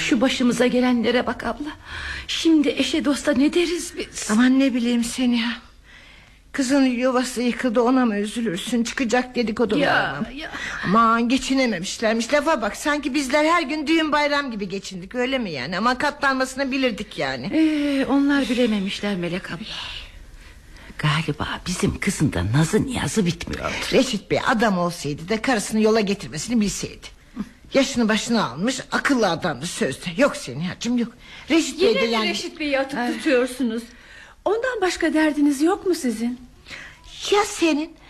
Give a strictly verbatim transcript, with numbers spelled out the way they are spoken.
Şu başımıza gelenlere bak abla. Şimdi eşe dosta ne deriz biz? Aman ne bileyim seni ya. Kızın yuvası yıkıldı, ona mı üzülürsün? Çıkacak dedikodular mı? Ya. Aman geçinememişlermiş. Lafa bak, sanki bizler her gün düğün bayram gibi geçindik, öyle mi yani? Ama katlanmasını bilirdik yani. ee, Onlar bilememişler Melek abla. Galiba bizim kızın da nazı niyazı bitmiyordu. Reşit Bey adam olsaydı da karısını yola getirmesini bilseydi. Yaşını başına almış, akıllı adamdı sözde. Yok Seniha'cığım yok. Reşit Bey Yine de mi yani... Reşit Bey'i atıp tutuyorsunuz? Ondan başka derdiniz yok mu sizin? Ya senin?